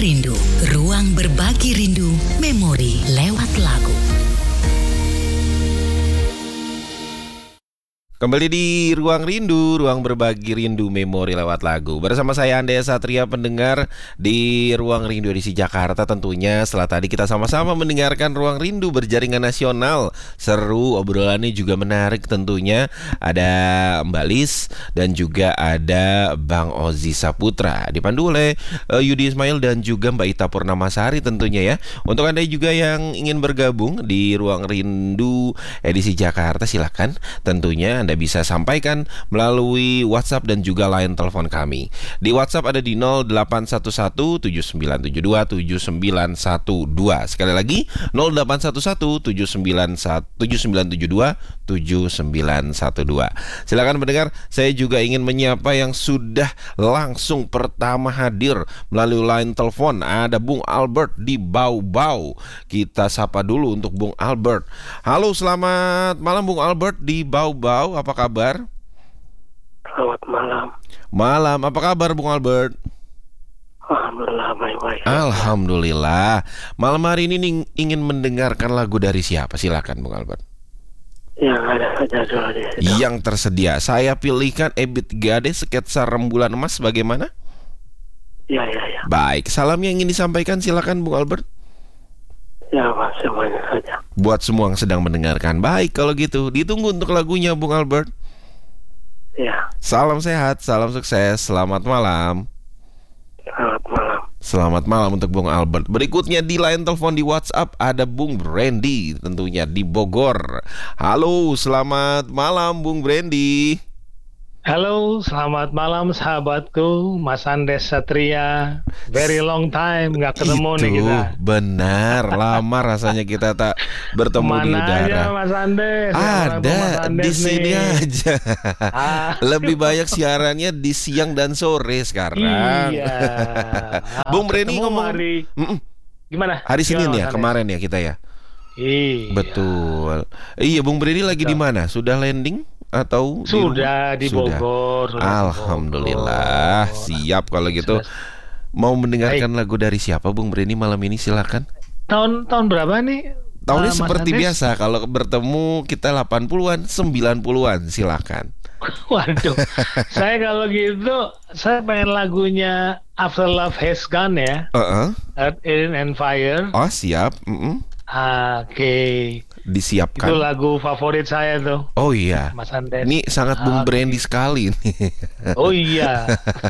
Rindu, ruang berbagi rindu, memori lewat lagu. Kembali di Ruang Rindu, ruang berbagi rindu memori lewat lagu. Bersama saya Andrea Satria, pendengar di Ruang Rindu edisi Jakarta tentunya. Setelah tadi kita sama-sama mendengarkan Ruang Rindu berjaringan nasional. Seru, obrolannya juga menarik tentunya. Ada Mbak Lis dan juga ada Bang Ozi Saputra. Dipandu oleh Yudi Ismail dan juga Mbak Ita Purnamasari tentunya ya. Untuk Anda juga yang ingin bergabung di Ruang Rindu edisi Jakarta, silakan tentunya Anda bisa sampaikan melalui WhatsApp dan juga line telepon kami. Di WhatsApp ada di 0811-7972-7912. Sekali lagi 0811-7972-7912. Silakan mendengar. Saya juga ingin menyapa yang sudah langsung pertama hadir melalui line telepon. Ada Bung Albert di Bau-Bau. Kita sapa dulu untuk Bung Albert. Halo, selamat malam Bung Albert di Bau-Bau. Apa kabar? Selamat malam. Malam, apa kabar Bung Albert? Alhamdulillah baik-baik. Alhamdulillah. Malam hari ini ingin mendengarkan lagu dari siapa? Silakan Bung Albert. Yang ada saja dulu di situ. Yang tersedia. Saya pilihkan Ebit Gade, sketsa Rembulan Emas. Bagaimana? Ya. Baik, salam yang ingin disampaikan silakan Bung Albert. Ya Pak, semuanya saja. Buat semua yang sedang mendengarkan. Baik, kalau gitu ditunggu untuk lagunya Bung Albert. Ya, Salam sehat, salam sukses. Selamat malam. selamat malam. Selamat malam untuk Bung Albert. Berikutnya di line telepon di WhatsApp ada Bung Brandy tentunya di Bogor. Halo, selamat malam Bung Brandy. Halo, selamat malam sahabatku, Mas Andes Satria. Very long time nggak ketemu nih kita. Benar, lama rasanya kita tak bertemu di Mana udara. aja Mas Andes? Ada Mas Andes di sini nih. aja. Lebih banyak siarannya di siang dan sore sekarang. Iya. Bung Brandy Ketemu ngomong hari gimana? hari Senin Gimana, ya, Mas Andes? kemarin ya kita ya. Iya. Betul. Iya, Bung Brandy lagi di mana? Sudah landing atau Sudah di rumah? Bogor. Sudah di Alhamdulillah, Bogor. siap kalau gitu. Mau mendengarkan lagu dari siapa Bung Brandy malam ini silakan. Tahun berapa nih? Tahunnya Mas seperti Andes? biasa, kalau bertemu kita 80-an, 90-an, silakan. Waduh, saya kalau gitu, saya pengen lagunya After Love Has Gone ya, Earth, Wind and Fire. Oh, siap. Oke. Itu Disiapkan. lagu favorit saya tuh, Oh iya. Mas Andes. Ini sangat Bung Brandy sekali nih. Oh iya.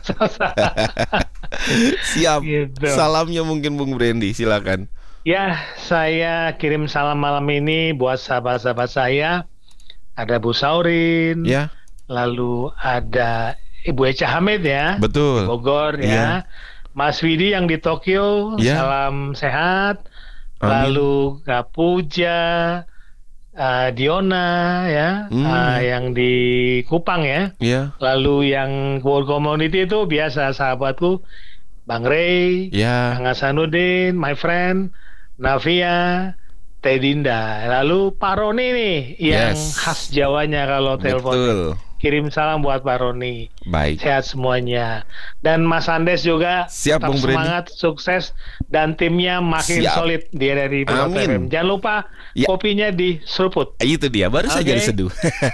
Siap. Gitu. Salamnya mungkin Bung Brandy, silakan. Ya, saya kirim salam malam ini buat sahabat-sahabat saya. Ada Bu Saurin, Ya, lalu ada Ibu Echa Hamid ya, betul. Bogor Iya. ya. Mas Widi yang di Tokyo, Iya. salam sehat. Amin. Lalu Kak Puja, Diona ya, yang di Kupang ya. Ya, Lalu yang World Community itu biasa sahabatku, Bang Ray, ya. Kang Hasanuddin, my friend, Navia, Tedinda. Lalu Pak Roni nih, yang Yes. khas Jawanya kalau telepon. Betul. Kirim salam buat Pak Roni. Baik. Sehat semuanya. Dan Mas Andes juga Siap, tetap Bung Brandy. semangat, sukses, dan timnya makin Siap. solid di RRI Pilot Amin. FM. Jangan lupa Ya. kopinya diseruput. Itu dia, baru saja Oke. diseduh.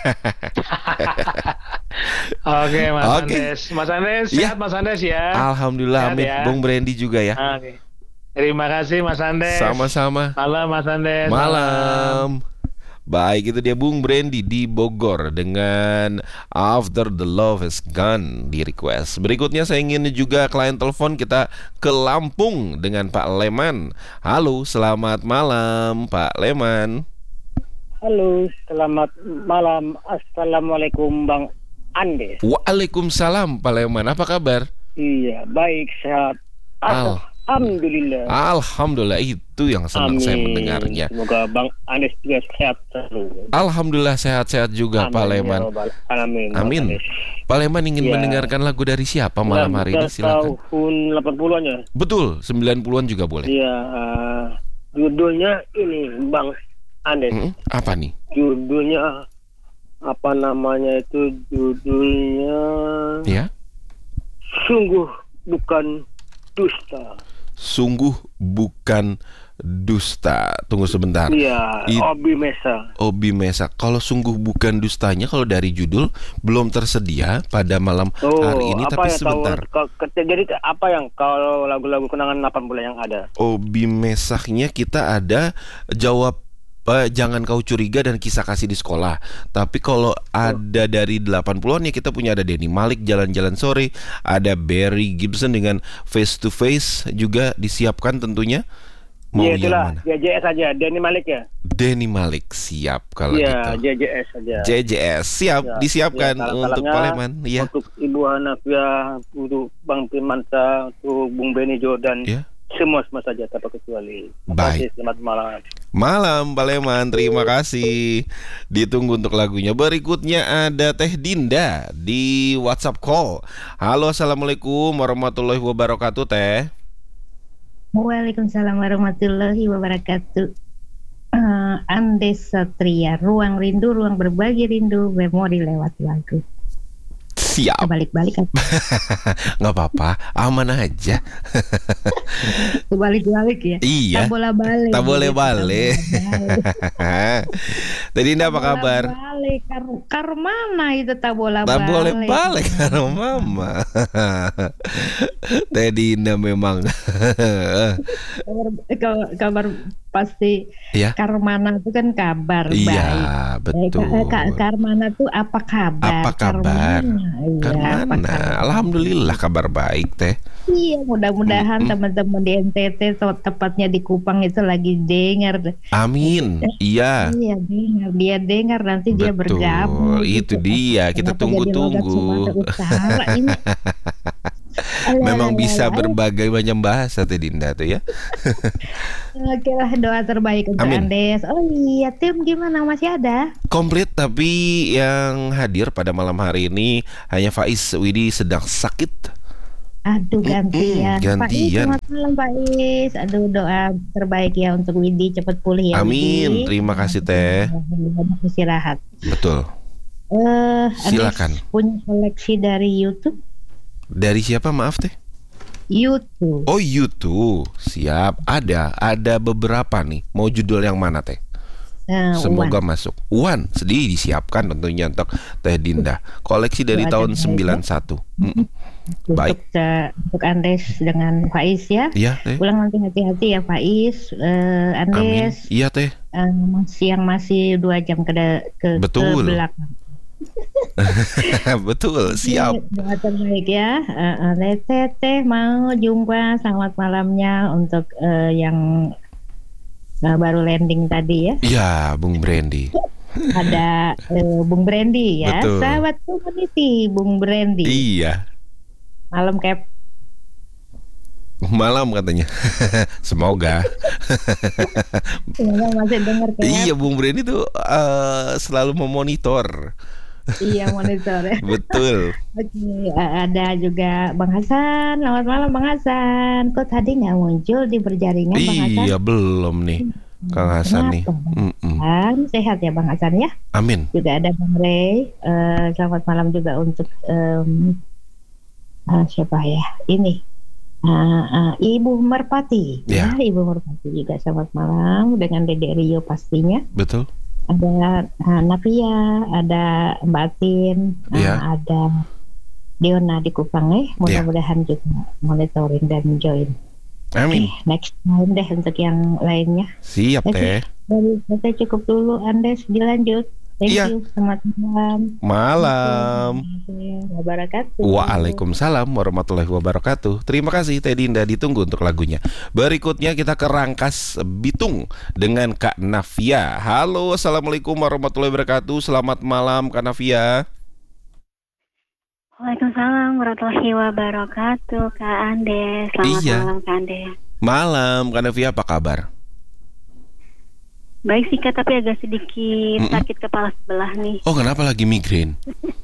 Oke, Mas Oke. Andes. Mas Andes, Ya. sehat Mas Andes ya. Alhamdulillah, Sehat amin. ya. Bung Brandy juga ya. Oke. Terima kasih Mas Andes. Sama-sama. Malam Mas Andes. Malam. Baik, itu dia Bung Brandy di Bogor dengan After the Love Is Gone di request. Berikutnya saya ingin juga klien telepon kita ke Lampung dengan Pak Leman. Halo, selamat malam Pak Leman. Halo, selamat malam. Assalamualaikum Bang Andes. Waalaikumsalam Pak Leman, apa kabar? Iya, baik, sehat. Alhamdulillah. Alhamdulillah, itu yang senang saya mendengarnya. Semoga Bang Andes juga sehat selalu. Alhamdulillah sehat-sehat juga Pak Amin, Leman. ya Rabbal Alamin. Amin. Bang Andes. Pak Leman ingin Ya. mendengarkan lagu dari siapa malam hari ini? Silakan. Tahun 80-an ya. Betul, 90-an juga boleh. Iya, judulnya ini Bang Andes. Apa nih? Judulnya apa namanya itu? Judulnya Ya. Sungguh Bukan Dusta. sungguh bukan dusta. Tunggu sebentar. Iya, Obi Mesa. Obi Mesa. Kalau sungguh bukan dustanya, kalau dari judul belum tersedia pada malam hari ini, tapi sebentar. Jadi apa yang kalau lagu-lagu kenangan 80 yang ada? Obi Mesaknya kita ada jawab Jangan Kau Curiga dan Kisah Kasih di Sekolah. Tapi kalau ada dari 80-an ya kita punya ada Denny Malik Jalan-Jalan Sore, ada Barry Gibson dengan Face to Face juga disiapkan tentunya. Mau ya, yang itulah, mana? JJS aja, Denny Malik ya. Denny Malik siap kalau gitu. JJS aja. JJS siap Ya, disiapkan ya, untuk Paleman. Ya. Untuk Ibu Hanafia, untuk Bang Firmansyah, untuk Bung Benny Jordan. Ya. Semua saja tanpa kecuali. Baik. Selamat malam. Malam Paleman, terima kasih. Ditunggu untuk lagunya. Berikutnya ada Teh Dinda di WhatsApp call. Halo, assalamualaikum warahmatullahi wabarakatuh, Teh. Waalaikumsalam warahmatullahi wabarakatuh. Andes Satria, Ruang Rindu, Ruang Berbagi Rindu, Memori lewat lagu. Siap. Balik-balik apa? Nggak apa-apa, aman aja. Balik-balik ya. Iya. Tak boleh balik. Tak boleh balik. Tadi apa kabar? Balik. Karo mana itu tak boleh balik? Tak boleh balik karo mama. Tadi memang. kabar pasti. Ya. Karmana itu kan kabar baik. Iya, betul. Karmana itu apa kabar? Apa kabar? Karmana. Alhamdulillah kabar baik, Teh. Iya, mudah-mudahan teman-teman di NTT atau tepatnya di Kupang itu lagi dengar. Amin. Iya. Iya, dengar. Dia dengar nanti dia bergabung. Itu dia. Kita tunggu-tunggu. Memang bisa berbagai macam bahasa Teh Dinda tuh ya. Oke lah, doa terbaik untuk Andes. Oh iya, tim gimana, masih ada? Komplit, tapi yang hadir pada malam hari ini hanya Faiz Widi sedang sakit. Aduh, gantian. Gantian. Selamat malam Faiz. Aduh, doa terbaik ya untuk Widi cepat pulih ya. Amin. Widi. Terima kasih Teh. Banyak istirahat. Betul. Silakan. Andes punya koleksi dari YouTube. Dari siapa, maaf Teh? YouTube. Oh, YouTube. Siap. Ada beberapa nih. Mau judul yang mana Teh? Semoga masuk. Wan, sedih disiapkan tentunya untuk Teh Dinda. Koleksi dari tahun 91. Baik. Untuk Andes dengan Faiz ya. Iya, Teh. Pulang nanti hati-hati ya Faiz, Andes. Amin. Iya, Teh. Masih 2 jam ke belakang. Betul, siap. Doa terbaik ya. Teh mau jumpa, selamat malamnya untuk yang baru landing tadi ya. Iya, Bung Brandy. Ada Bung Brandy ya. Betul. Sahabat community Bung Brandy. Iya. Malam Cap. Malam katanya. Semoga. Masih dengar Cap. Iya, Bung Brandy tuh selalu memonitor. Iya, monitor ya. Betul. Oke, ada juga Bang Hasan. Selamat malam Bang Hasan. Kok tadi nggak muncul di berjaringan Bang Hasan? Iya, belum nih Kang Hasan nih. Sehat ya Bang Hasan ya. Amin. Juga ada Bang Rey. Selamat malam juga untuk siapa ya? Ini Ibu Merpati. Ya, Ibu Merpati juga selamat malam dengan Dede Rio pastinya. Betul. Ada Navia, ada Mbak Tin, ada Diona di Kupang mudah-mudahan juga monitoring dan join. Amin. Next time deh untuk yang lainnya. Siap Teh. Dari kita cukup dulu, Andes dilanjut. Thank you. Selamat malam. Malam. Wabarakatuh. Waalaikumsalam warahmatullahi wabarakatuh. Terima kasih Teh Dinda, ditunggu untuk lagunya. Berikutnya kita ke Rangkas Bitung dengan Kak Navia. Halo, assalamualaikum warahmatullahi wabarakatuh. Selamat malam Kak Navia. Waalaikumsalam warahmatullahi wabarakatuh Kak Andes. Selamat malam Kak Andes. Malam Kak Navia, apa kabar? Baik sih Kak, tapi agak sedikit sakit kepala sebelah nih. Oh, kenapa lagi migrain?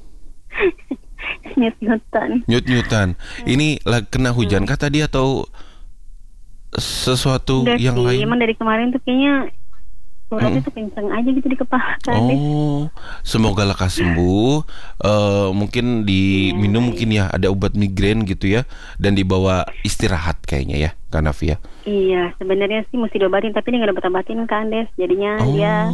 Nyut-nyutan. Nyut-nyutan. Ini lagi kena hujan kah tadi atau sesuatu yang lain? Emang dari kemarin tuh kayaknya suratnya tuh kenceng aja gitu di kepala Kak Andes. Oh, semoga lekas sembuh. Mungkin diminum mungkin ya, ada obat migrain gitu ya, dan dibawa istirahat kayaknya ya Kanavia? Iya, sebenarnya sih mesti diobatin, tapi dia nggak dapat obatin Kak Andes. Jadinya dia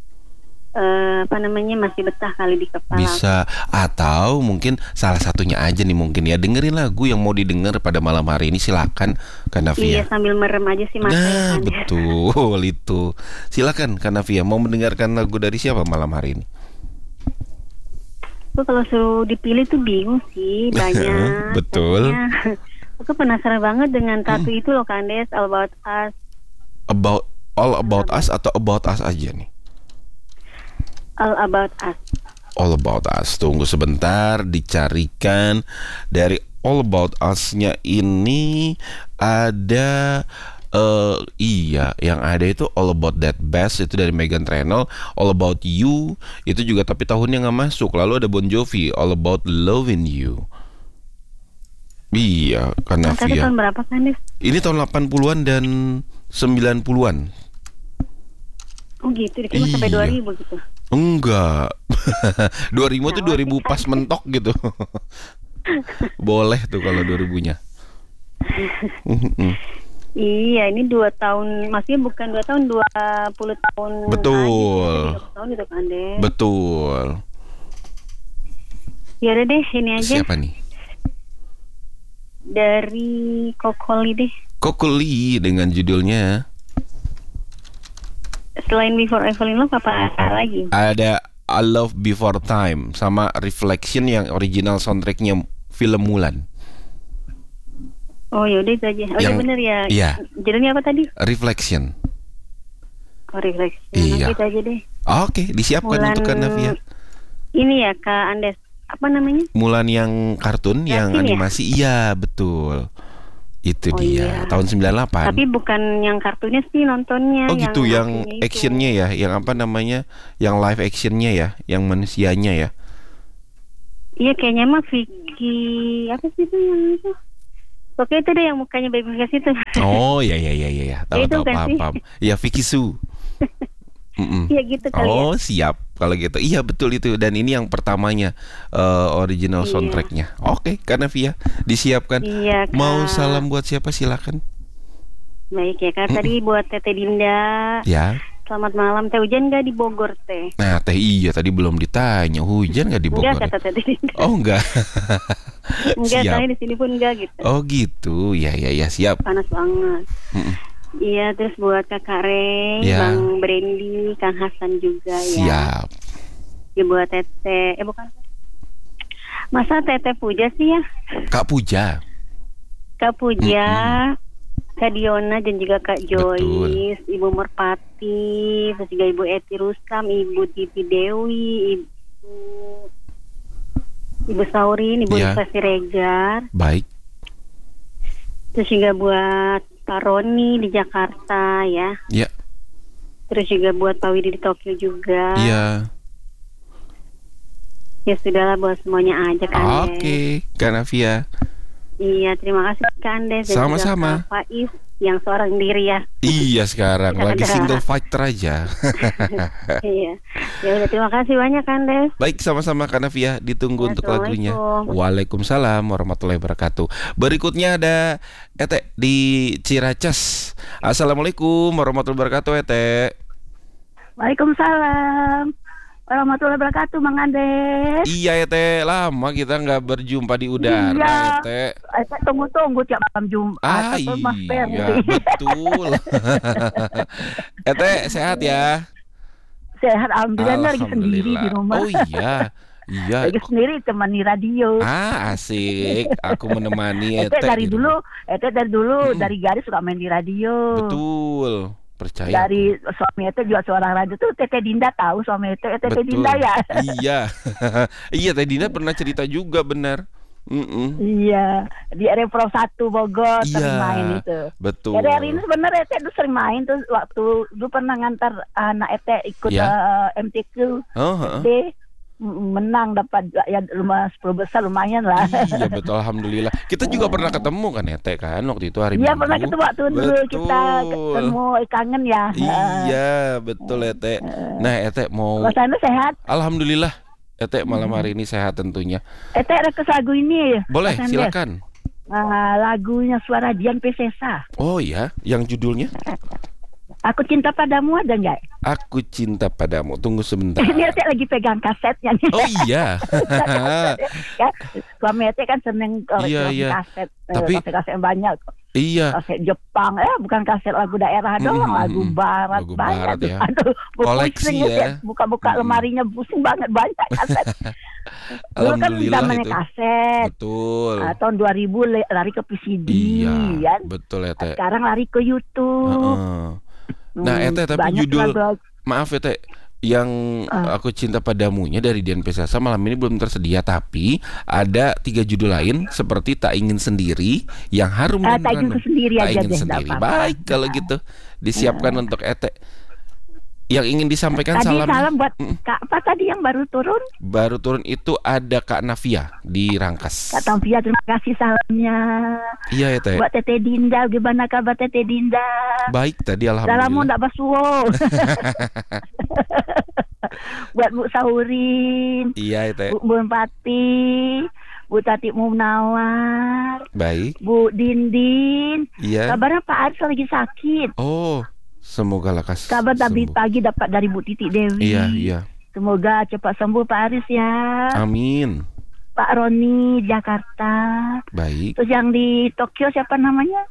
masih betah kali di kepala. Bisa, atau mungkin salah satunya aja nih mungkin ya, dengerin lagu yang mau didengar pada malam hari ini, silakan Kanavia. Iya, sambil merem aja sih mata. Nah, betul itu. Silakan Kanavia, mau mendengarkan lagu dari siapa malam hari ini? Aku kalau suruh dipilih tuh bingung sih, banyak. Betul. Aku penasaran banget dengan satu itu loh Kak Andes, All About Us. All About Us atau About Us aja nih? All About Us. All About Us. Tunggu sebentar, dicarikan. Dari All About Us-nya ini ada iya, yang ada itu All About That Bass, itu dari Meghan Trainor. All About You itu juga tapi tahunnya nggak masuk. Lalu ada Bon Jovi, All About Loving You. Iya, Kanavia. Tahun berapa kan, Des? Ini tahun 80-an dan 90-an. Oh gitu, dikira sampai 2000 gitu. Enggak. 2000 tuh 2000 pas mentok gitu. Boleh tuh kalau 2000-nya. Iya, ini 2 tahun, maksudnya bukan 2 tahun, 20 tahun. Betul. 20 tahun itu kan, Des. Betul. Ya udah deh, ini aja. Siapa nih? Dari Kokoli deh. Kokoli dengan judulnya. Selain Before I Fall in Love apa lagi? Ada I Love Before Time sama Reflection yang original soundtracknya film Mulan. Oh yaudah itu aja. Oh yang, ya bener ya. Iya. Judulnya apa tadi? Reflection. Oh Reflection. Iya. Itu aja deh. Oke, disiapkan Mulan, untuk Kanavia. Ini ya Kak Andes. Apa namanya? Mulan yang kartun, yang animasi. Ya? Iya, betul. Itu dia, tahun 98. Tapi bukan yang kartunnya sih nontonnya. Oh gitu, yang actionnya ya, yang apa namanya, yang live actionnya ya, yang manusianya ya. Iya kayaknya mah Vicky, apa sih itu yang itu? Oke itu deh yang mukanya baby face itu. Oh iya, tahu paham. Iya Vicky Su. Iya gitu kali ya. Oh siap kalau gitu. Iya betul itu. Dan ini yang pertamanya original soundtracknya. Oke, Kanavia disiapkan. Iya, Kak. Mau salam buat siapa silakan. Baik ya Kak. Tadi buat Tete Dinda. Ya. Selamat malam. Teh hujan nggak di Bogor Teh? Nah Teh iya tadi belum ditanya hujan nggak di Bogor. Enggak kata Tete Dinda. Oh enggak. Enggak, soalnya di sini pun enggak gitu. Oh gitu. Ya siap. Panas banget. Iya, terus buat Kakak Rey, Bang Brandy, Kang Hasan juga ya. Siap. Ya buat Tete, bukan. Masa Tete Puja sih ya? Kak Puja. Kak Puja, Kak Diona dan juga Kak Joyce, betul. Ibu Merpati, terus juga Ibu Eti Rustam, Ibu Titi Dewi, Ibu Saurin, Ibu Rifasi Regar. Baik. Terus juga buat Pak Roni di Jakarta ya. Iya. Terus juga buat Pak Widi di Tokyo juga. Iya. Ya sudahlah buat semuanya aja kan. Oke, Kanavia. Iya, terima kasih Kak Andes. Sama-sama. Kak Faiz yang seorang diri ya. Iya sekarang lagi single fighter aja. Iya. Ya udah terima kasih banyak Andes. Baik, sama-sama Kanavia, ditunggu untuk lagunya. Waalaikumsalam warahmatullahi wabarakatuh. Berikutnya ada Ete di Ciracas. Assalamualaikum warahmatullahi wabarakatuh Ete. Waalaikumsalam warahmatullahi wabarakatuh Mang Andes. Iya Ete, lama kita nggak berjumpa di udara. Iya. Ete. Ete tunggu tiap malam Jumat. Iya betul. Ete sehat ya? Sehat alhamdulillah, lagi sendiri di rumah. Oh iya. Iya. Lagi sendiri temani radio. Asik. Aku menemani Ete. Dari dulu dari Garis suka main di radio. Betul. Percaya. Dari suami Ete juga seorang radio tuh Tete Dinda, tahu suami Ete Dinda ya. Iya. Iya Tete Dinda pernah cerita juga benar. Iya, di RF Pro 1 Bogor sering main itu. Betul. Hari ini sebenarnya Ete tuh sering main tuh, waktu dulu pernah ngantar anak Ete ikut MTQ. Menang dapat ya rumah 10 besar lumayan lah. Iya betul, alhamdulillah. Kita juga pernah ketemu kan Ete kan waktu itu hari Minggu. Iya pernah ketemu waktu dulu kita ketemu, kangen ya. Iya betul Ete. Nah Ete mau. Mas Anu sehat? Alhamdulillah. Ete malam hari ini sehat tentunya. Ete request lagu ini. Boleh silakan. lagunya suara Dian Piscesa. Oh ya, yang judulnya? Aku Cinta Padamu ada nggak? Aku Cinta Padamu. Tunggu sebentar. Ini Ete lagi pegang kasetnya nih. Oh iya. Suami Ete kan seneng kaset. Tapi kaset banyak. Iya. Kaset Jepang, bukan kaset lagu daerah doang, lagu barat banyak. Ya. Aduh, koleksi ya. Buka-buka lemarinya pusing banget, banyak kaset. Dulu kan zamannya kaset. Betul. Tahun 2000 lari ke VCD. Iya, kan? betul Ete. Sekarang lari ke YouTube. Nah Ete, tapi judul maaf Ete, yang Aku Cinta Padamunya dari Dian Piscesa malam ini belum tersedia, tapi ada 3 judul lain seperti Tak Ingin Sendiri, Yang Harum dan Tak Ingin Sendiri Tak aja Ingin deh, Sendiri. apa-apa. Baik kalau gitu, disiapkan untuk Ete. Yang ingin disampaikan tadi salam buat Kak apa tadi yang baru turun? Baru turun itu ada Kak Navia di Rangkas. Kak Navia, terima kasih salamnya. Iya Ete. Buat Teteh Dinda, gimana kabar Teteh Dinda? Baik tadi alhamdulillah. Salamu ndak basuo. Buat Bu Saurin. Iya Ete. Bu Empati, Bu Tati Munawar. Baik. Bu Dindin. Iya. Kabarnya Pak Aris lagi sakit. Oh, semoga lekas. Kabar tadi pagi dapat dari Bu Titi Dewi. Iya. Semoga cepat sembuh Pak Aris ya. Amin. Pak Roni Jakarta. Baik. Terus yang di Tokyo siapa namanya?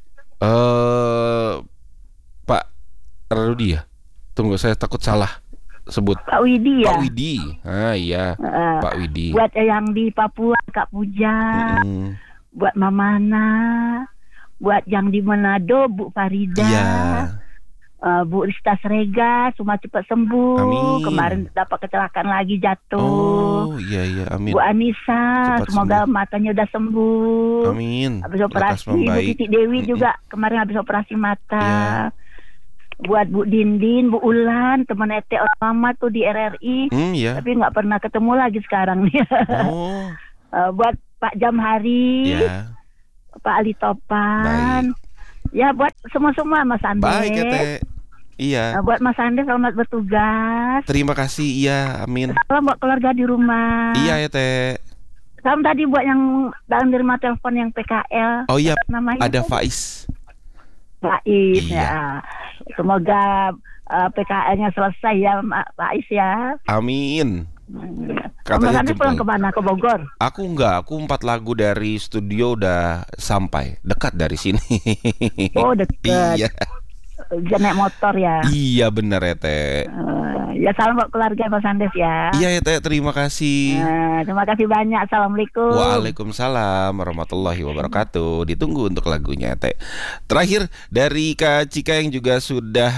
Pak Rudi ya. Tunggu, saya takut salah sebut. Pak Widi ya. Pak Widi. Ah iya. Pak Widi. Buat yang di Papua Kak Puja. Buat Mamana. Buat yang di Manado Bu Farida. Iya. Bu Rista Srega, semua cepat sembuh. Amin. Kemarin dapat kecelakaan lagi jatuh. Oh iya, amin. Bu Anissa, cepat semoga sembuh. matanya udah sembuh. Amin. Habis operasi. Bu Titi Dewi juga kemarin habis operasi mata. Ya. Buat Bu Dindin, Bu Ulan, teman Ete lama tuh di RRI. Ya. Tapi nggak pernah ketemu lagi sekarang nih. Oh. Buat Pak Jamhari, Ya. Pak Ali Topan. Baik. Ya buat semua Mas Andes. Baik Ete. Iya. Buat Mas Andes selamat bertugas. Terima kasih. Iya, amin. Salam buat keluarga di rumah. Iya Ete. Salam tadi buat yang dalam nerima telepon yang PKL. Oh iya, namanya ada tadi? Faiz. Faiz Iya. ya. Semoga PKL-nya selesai ya Faiz ya. Amin. Mas Andes pulang kemana? Ke Bogor? Aku enggak, aku 4 lagu dari studio udah sampai, dekat dari sini. Oh dekat. Iya. Dia naik motor ya. Iya benar Ete. Ya salam buat keluarga Mas Andes ya. Iya Ete, terima kasih. Terima kasih banyak. Assalamualaikum. Waalaikumsalam warahmatullahi wabarakatuh. Ditunggu untuk lagunya Ete. Terakhir dari Kak Cika yang juga sudah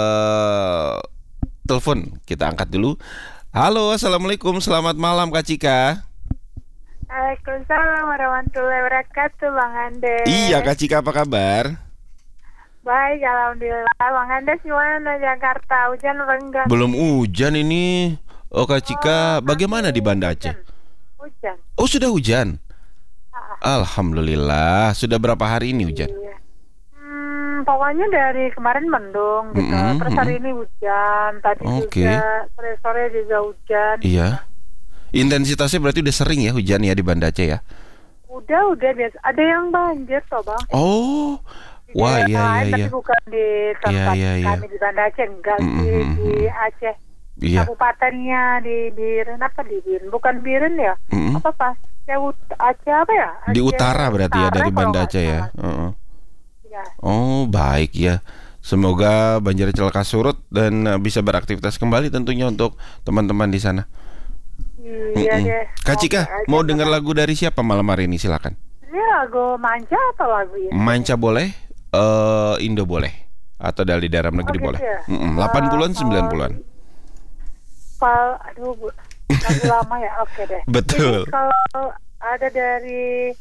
telepon, kita angkat dulu. Halo, assalamualaikum, selamat malam Kak Cika. Waalaikumsalam warahmatullahi wabarakatuh, Bang Andes. Iya Kak Cika, apa kabar? Baik, alhamdulillah. Bang Andes gimana Jakarta? Hujan apa enggak? Belum hujan ini. Oh Kak Cika, bagaimana di Banda Aceh? Hujan. Oh sudah hujan. Alhamdulillah. Sudah berapa hari ini hujan? Iya. Pokoknya dari kemarin mendung gitu. Terus hari ini hujan. Tadi juga sore-sore juga hujan. Iya. Intensitasnya berarti udah sering ya hujan ya di Banda Aceh ya? Udah biasa. Ada yang banjir toh Bang. Oh. Wah iya. Tapi bukan di tempat kami di Banda Aceh, enggak di Aceh. Iya. Kabupatennya di Biren apa di Biren? Bukan Biren ya? Apa pas? Aceh apa ya? Aceh di utara berarti ya dari Banda Aceh ya. Ya. Oh baik ya. Semoga banjir celaka surut dan bisa beraktivitas kembali tentunya untuk teman-teman di sana. Iya deh. Kak Cika mau dengar lagu dari siapa malam hari ini, silakan. Ini lagu Manca atau lagu ini? Manca boleh, Indo boleh, atau dari dalam negeri gitu boleh. Ya? 80-an 90-an. Aduh lagu lama ya, oke deh. Betul. Ini kalau ada dari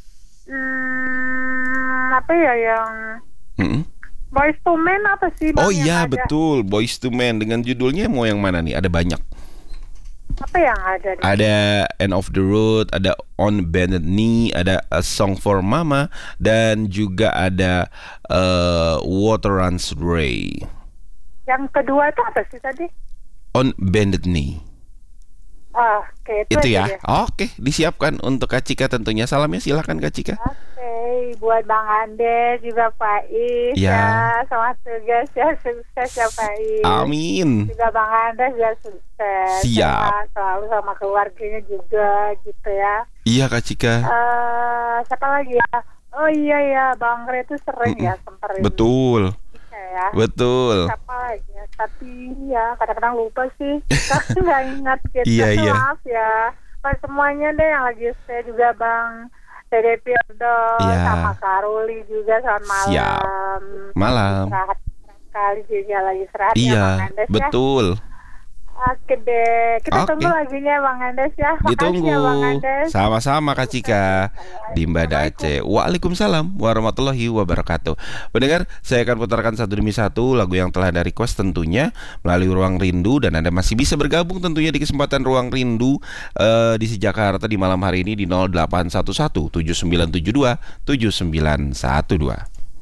apa ya yang Boyz II Men apa sih? Oh iya betul, Boyz II Men. Dengan judulnya mau yang mana nih? Ada banyak. Apa yang ada nih? Ada End of the Road, ada On Bended Knee, ada A Song for Mama, dan juga ada Water Runs Dry. Yang kedua itu apa sih tadi? On Bended Knee. Oke, itu ya. deh. Oke, disiapkan untuk Kak Cika tentunya. Salamnya silakan Kak Cika. Oke, buat Bang Andes juga Pak Is ya. Selamat tugas ya, sukses ya Pak Is. Amin. Juga Bang Andes ya sukses. Siap. Selalu sama keluarganya juga gitu ya. Iya Kak Cika. Siapa lagi ya? Oh iya ya, Bang Re itu sering ya semperin. Betul. Ya. Betul. Siapa lagi ya? Tapi ya kadang-kadang lupa sih. Tapi nggak ingat gitu. Iya. Maaf ya. Pas semuanya deh yang lagi stay juga Bang Dede Pirdo sama Karuli juga selamat malam. Siap. Malam. Istirahat sekali juga lagi istirahat ya Bang Andes betul. Ya. Oke deh, kita tunggu lagunya Bang Andes ya. Ditunggu. Ya, Bang Andes. Sama-sama Kak Cika di Banda Aceh. Waalaikumsalam warahmatullahi wabarakatuh. Pendengar, saya akan putarkan satu demi satu lagu yang telah dari request tentunya melalui Ruang Rindu, dan Anda masih bisa bergabung tentunya di kesempatan Ruang Rindu di Jakarta di malam hari ini di 0811 7972 7912.